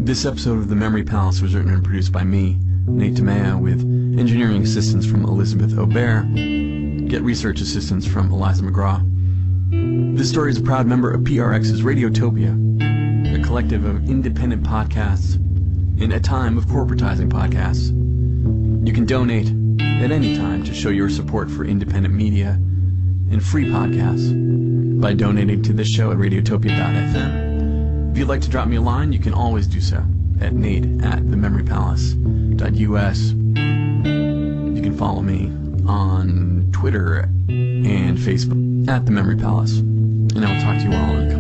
This episode of The Memory Palace was written and produced by me, Nate DeMea, with engineering assistance from Elizabeth Aubert. Get research assistance from Eliza McGraw. This story is a proud member of PRX's Radiotopia, a collective of independent podcasts in a time of corporatizing podcasts. You can donate at any time to show your support for independent media and free podcasts by donating to this show at radiotopia.fm. If you'd like to drop me a line, you can always do so at nate@thememorypalace.us. You can follow me on Twitter and Facebook at The Memory Palace. And I will talk to you all in a couple